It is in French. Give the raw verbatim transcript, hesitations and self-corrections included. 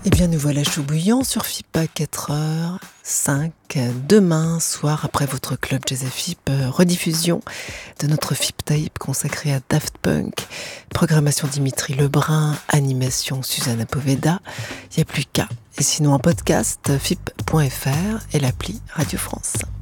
Eh bien, nous voilà chaud bouillant sur F I P à quatre heures cinq. Demain soir, après votre club Jazz F I P, rediffusion de notre F I P Tape consacré à Daft Punk. Programmation Dimitri Lebrun, animation Susanna Poveda. Il n'y a plus qu'à. Et sinon en podcast, F I P point F R et l'appli Radio France.